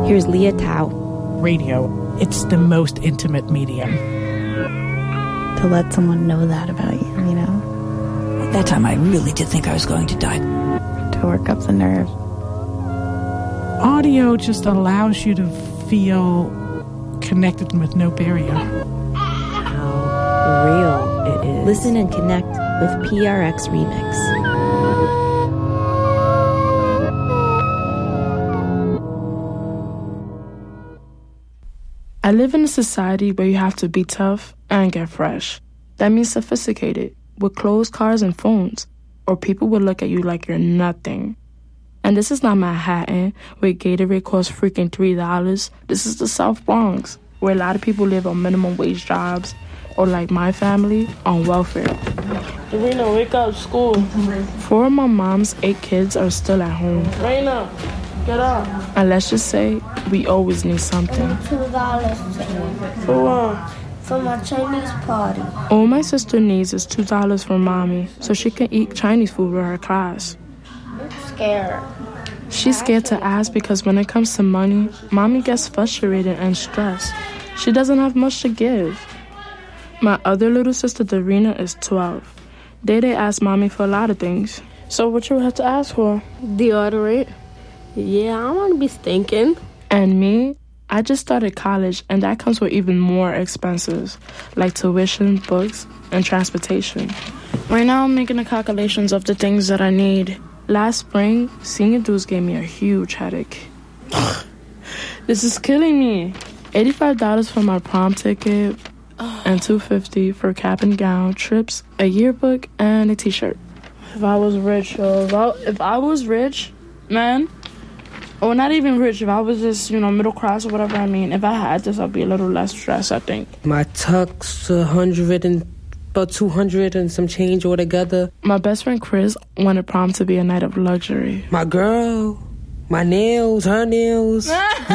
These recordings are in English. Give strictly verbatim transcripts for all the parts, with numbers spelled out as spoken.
Here's Leah Tao. Radio, it's the most intimate medium. To let someone know that about you, you know? At that time, I really did think I was going to die. To work up the nerve. Audio just allows you to feel connected with no barrier. How real it is. Listen and connect with P R X Remix. I live in a society where you have to be tough and get fresh. That means sophisticated, with clothes, cars, and phones, or people will look at you like you're nothing. And this is not Manhattan, where Gatorade costs freaking three dollars. This is the South Bronx, where a lot of people live on minimum wage jobs, or like my family, on welfare. Raina, wake up, school. Four of my mom's eight kids are still at home. Raina, get up. And let's just say, we always need something. two dollars For what? For my Chinese party. All my sister needs is two dollars from mommy, so she can eat Chinese food with her class. I'm scared. She's scared to ask because when it comes to money, mommy gets frustrated and stressed. She doesn't have much to give. My other little sister, Darina, is twelve. Day Day asked mommy for a lot of things. So what you have to ask for? Deodorant. Yeah, I want to be stinking. And me, I just started college, and that comes with even more expenses, like tuition, books, and transportation. Right now, I'm making the calculations of the things that I need. Last spring, senior dues gave me a huge headache. This is killing me. eighty-five dollars for my prom ticket, and two hundred fifty dollars for cap and gown, trips, a yearbook, and a t-shirt. If I was rich, uh, if, I, if I was rich, man, or not even rich, if I was just, you know, middle class or whatever I mean, if I had this, I'd be a little less stressed, I think. My tux, a hundred and about two hundred and some change altogether. My best friend Chris wanted prom to be a night of luxury. My girl, my nails, her nails.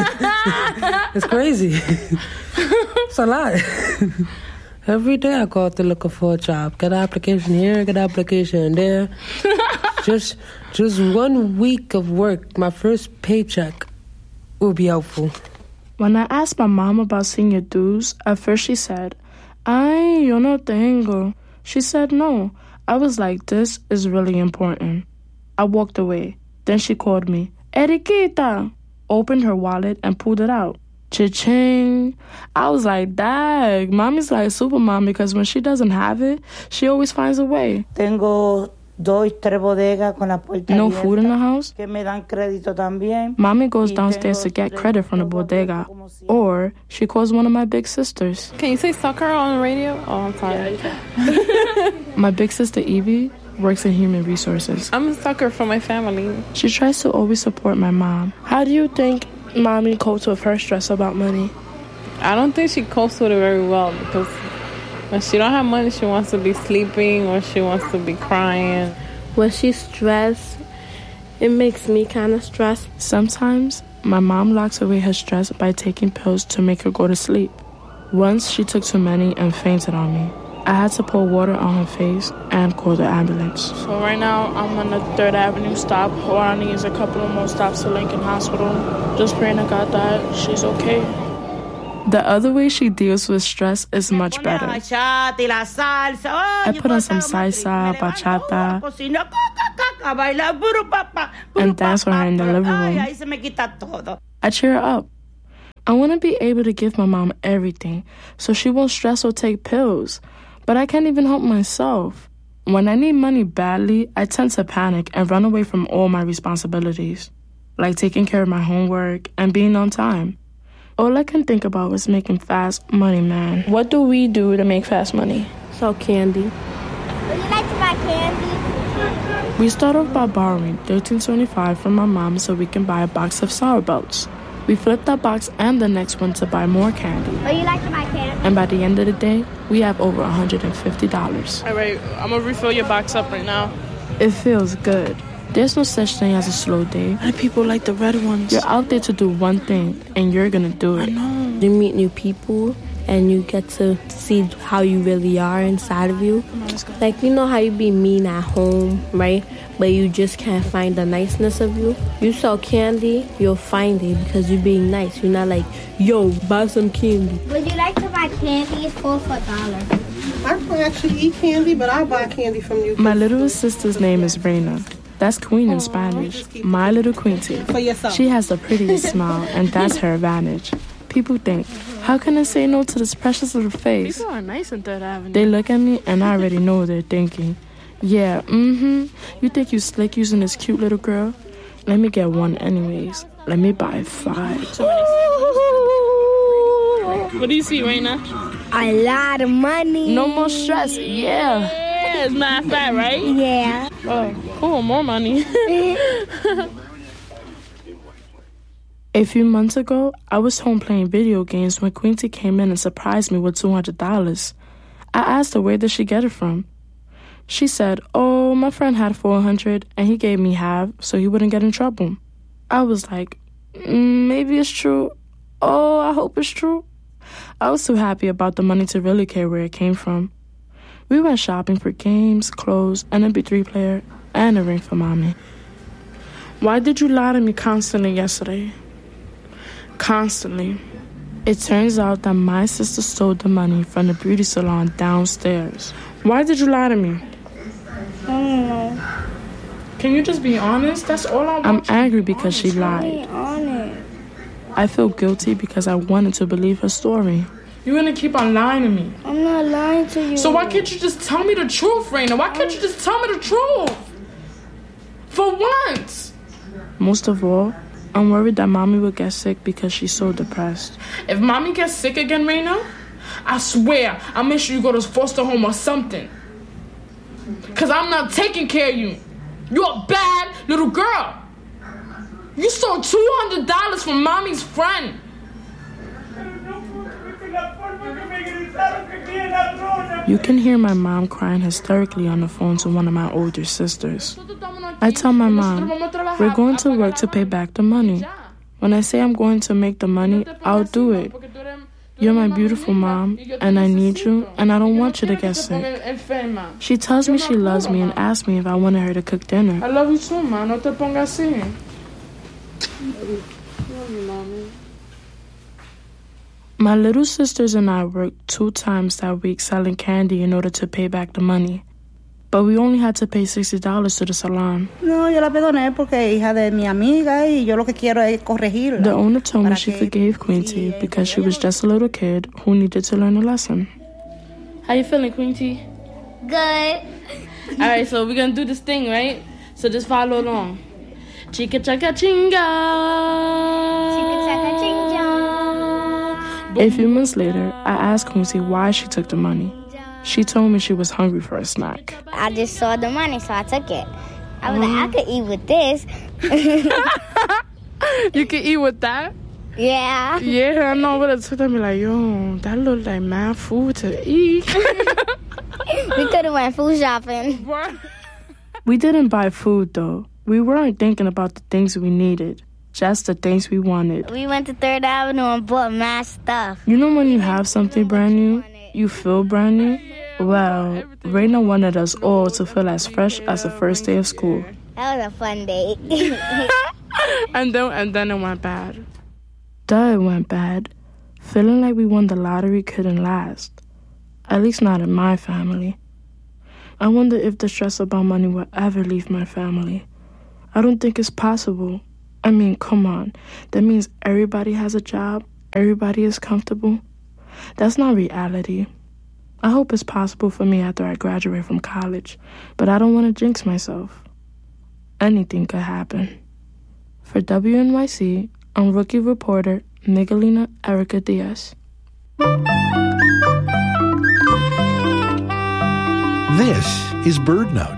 It's crazy. It's a lot. Every day I go out there looking for a job. Get an application here, get an application there. just, just one week of work, my first paycheck, will be helpful. When I asked my mom about senior dues, at first she said, Ay, yo no tengo. She said no. I was like, this is really important. I walked away. Then she called me, Eriquita, opened her wallet and pulled it out. Cha-ching. I was like, dag, mommy's like super mom because when she doesn't have it, she always finds a way. Tengo dos, tres bodegas con la puerta no food in the house? Que me dan crédito también. Mommy goes downstairs to get credit from the bodega, or she calls one of my big sisters. Can you say sucker on the radio? Oh, I'm sorry. Yeah, my big sister Evie works in human resources. I'm a sucker for my family. She tries to always support my mom. How do you think mommy copes with her stress about money? I don't think she copes with it very well because when she don't have money, she wants to be sleeping or she wants to be crying. When she's stressed, it makes me kind of stressed. Sometimes, my mom locks away her stress by taking pills to make her go to sleep. Once, she took too many and fainted on me. I had to pour water on her face and call the ambulance. So right now, I'm on the third Avenue stop. All I need is a couple of more stops to Lincoln Hospital. Just praying to God that she's okay. The other way she deals with stress is much better. I put on some salsa, bachata, and dance with her in the living room. I cheer her up. I want to be able to give my mom everything so she won't stress or take pills. But I can't even help myself. When I need money badly, I tend to panic and run away from all my responsibilities, like taking care of my homework and being on time. All I can think about is making fast money, man. What do we do to make fast money? Sell candy. Would you like to buy candy? We start off by borrowing thirteen twenty-five from my mom so we can buy a box of sour belts. We flip that box and the next one to buy more candy. Would you like to buy candy? And by the end of the day, we have over one hundred fifty dollars. All right, I'm going to refill your box up right now. It feels good. There's no such thing as a slow day. And people like the red ones. You're out there to do one thing, and you're going to do it. I know. You meet new people, and you get to see how you really are inside of you. Like, you know how you be mean at home, right? but you just can't find the niceness of you. You sell candy, you'll find it because you're being nice. You're not like, yo, buy some candy. Would you like to buy candy? It's four for a dollar. I don't actually eat candy, but I'll buy candy from you. My little sister's name is Reina. That's queen in Spanish. My little Quinty. She has the prettiest smile, and that's her advantage. People think, how can I say no to this precious little face? People are nice in Third Avenue. They look at me, and I already know what they're thinking. Yeah, mm-hmm. You think you slick using this cute little girl? Let me get one anyways. Let me buy five. What do you see, Reina? A lot of money. No more stress. Yeah. Yeah, it's not fat, right? Yeah. Oh, cool. More money. A few months ago, I was home playing video games when Quincy came in and surprised me with two hundred dollars. I asked her where did she get it from. She said, oh, my friend had four hundred dollars and he gave me half so he wouldn't get in trouble. I was like, mm, maybe it's true. Oh, I hope it's true. I was too happy about the money to really care where it came from. We went shopping for games, clothes, an M P three player, and a ring for mommy. Why did you lie to me constantly yesterday? Constantly. It turns out that my sister stole the money from the beauty salon downstairs. Why did you lie to me? I don't know. Can you just be honest? That's all I want. I'm angry because she lied. Honest. I feel guilty because I wanted to believe her story. You're gonna keep on lying to me. I'm not lying to you. So why can't you just tell me the truth, Reina? Why can't you just tell me the truth? For once. Most of all, I'm worried that mommy will get sick because she's so depressed. If mommy gets sick again, Reina, I swear I'll make sure you go to foster home or something. Because I'm not taking care of you. You're a bad little girl. You stole two hundred dollars from mommy's friend. You can hear my mom crying hysterically on the phone to one of my older sisters. I tell my mom, we're going to work to pay back the money. When I say I'm going to make the money, I'll do it. You're my beautiful mom, and I need you, and I don't want you to get sick. She tells me she loves me and asks me if I wanted her to cook dinner. I love you too, ma. No te pongas así. My little sisters and I worked two times that week selling candy in order to pay back the money. But we only had to pay sixty dollars to the salon. No, yo la perdoné porque hija de mi amiga y yo lo que quiero es corregirla. The owner told me she forgave Quinty because she was just a little kid who needed to learn a lesson. How you feeling, Quinty? Good. All right, so we're going to do this thing, right? So just follow along. Chica chaka chinga. Chica chaka chinga. A few months later, I asked Quincy why she took the money. She told me she was hungry for a snack. I just saw the money, so I took it. I was mm. like, I could eat with this. You can eat with that? Yeah. Yeah, I know, but I took them like, yo, that looked like mad food to eat. We could have went food shopping. We didn't buy food, though. We weren't thinking about the things we needed. Just the things we wanted. We went to Third Avenue and bought mad stuff. You know when you have something brand new, you feel brand new? Well, Reina wanted us all to feel as fresh as the first day of school. That was a fun day. and then and then it went bad. Duh, it went bad. Feeling like we won the lottery couldn't last. At least not in my family. I wonder if the stress about money will ever leave my family. I don't think it's possible. I mean, come on. That means everybody has a job. Everybody is comfortable. That's not reality. I hope it's possible for me after I graduate from college, but I don't want to jinx myself. Anything could happen. For W N Y C, I'm rookie reporter Miguelina Erica Diaz. This is BirdNote.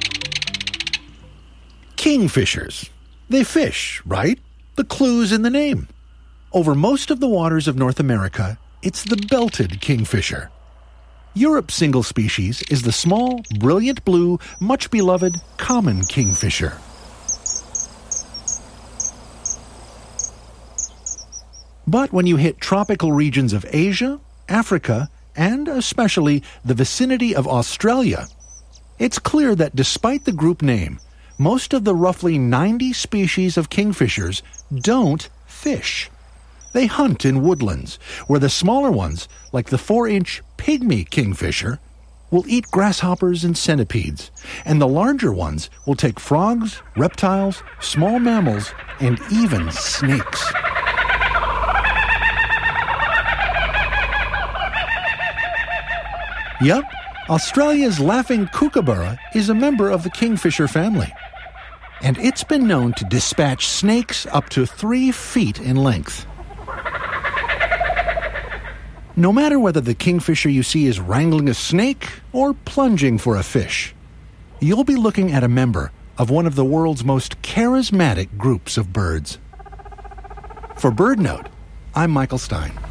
Kingfishers. They fish, right? The clue's in the name. Over most of the waters of North America, it's the belted kingfisher. Europe's single species is the small, brilliant blue, much beloved common kingfisher. But when you hit tropical regions of Asia, Africa, and especially the vicinity of Australia, it's clear that despite the group name, most of the roughly ninety species of kingfishers don't fish. They hunt in woodlands, where the smaller ones, like the four-inch pygmy kingfisher, will eat grasshoppers and centipedes, and the larger ones will take frogs, reptiles, small mammals, and even snakes. Yep, Australia's laughing kookaburra is a member of the kingfisher family. And it's been known to dispatch snakes up to three feet in length. No matter whether the kingfisher you see is wrangling a snake or plunging for a fish, you'll be looking at a member of one of the world's most charismatic groups of birds. For BirdNote, I'm Michael Stein.